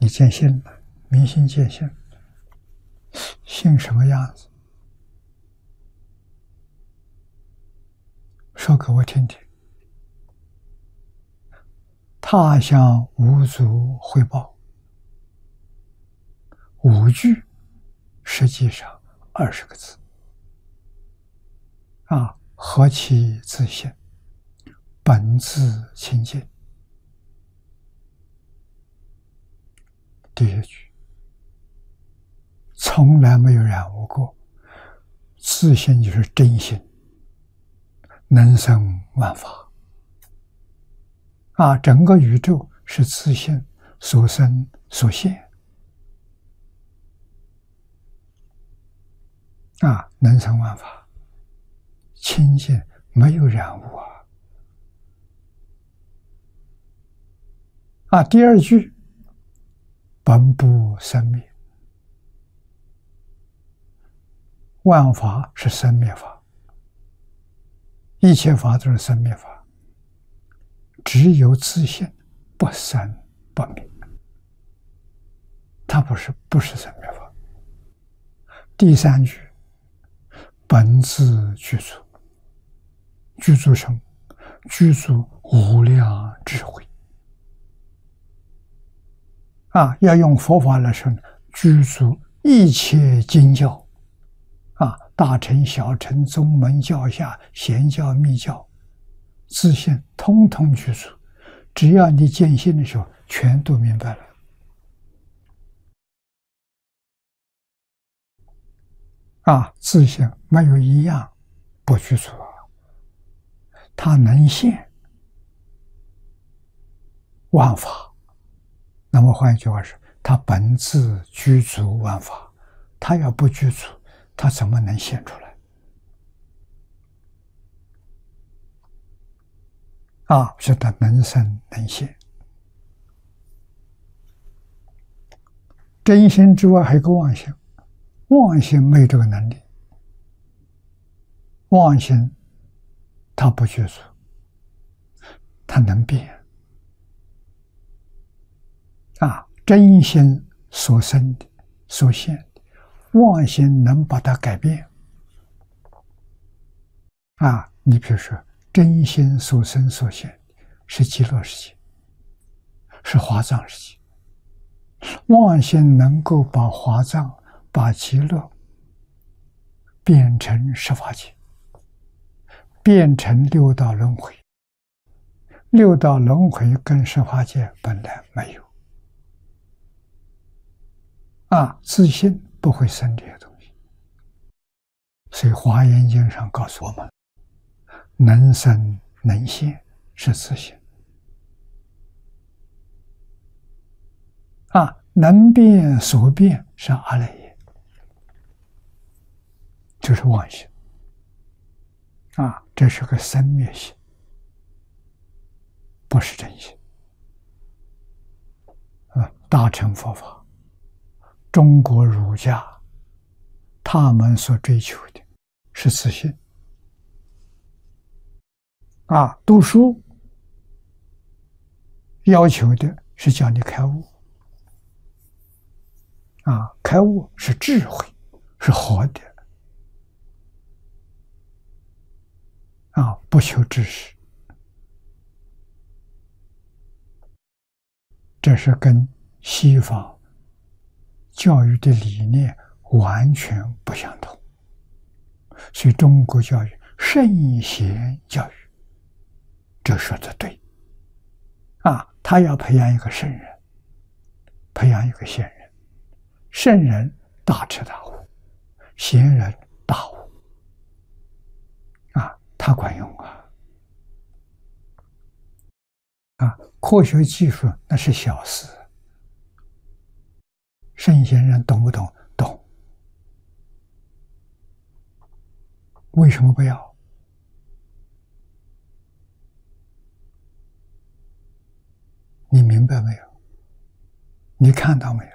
你见性了，明心见性，性什么样子？说给我听听。他向五祖汇报5句，实际上20个字啊，何其自性，本自清净。第一句，从来没有染污过，自性就是真心，能生万法。啊，整个宇宙是自性所生所现，啊，能生万法，清净没有染污啊！啊，第二句，本不生灭，万法是生灭法，一切法都是生灭法。只有自性不生不灭，它不是生灭法。第三句，本自具足，具足什么？具足无量智慧。啊，要用佛法来说，具足一切经教，啊，大乘、小乘、宗门、教下、显教、密教。自性通通具足，只要你见性的时候，全都明白了。啊，自性没有一样不具足啊，它能现万法。那么换一句话是，它本自具足万法，它要不具足，它怎么能现出来？啊，是它能生能现。真心之外还有个妄心，妄心没有这个能力，妄心它不具足，它能变。啊，真心所生的、所现的，妄心能把它改变。啊，你比如说，真心所生所现是极乐世界，是华藏世界。妄心能够把华藏、把极乐变成十法界，变成六道轮回。六道轮回跟十法界本来没有。啊，自信不会生这些东西。所以《华严经》上告诉我们，能生能现是自性。啊，能变所变是阿赖耶，就是妄心。啊，这是个生灭性，不是真心。啊，大乘佛法，中国儒家，他们所追求的是自性。啊，读书要求的是叫你开悟。啊，开悟是智慧，是活的。啊，不求知识，这是跟西方教育的理念完全不相同。所以中国教育圣贤教育，这说的对。啊，他要培养一个圣人，培养一个贤人。圣人大彻大悟，贤人大悟。啊，他管用啊！啊，科学技术那是小事，圣贤人懂不懂？懂。为什么不要？你明白没有？你看到没有？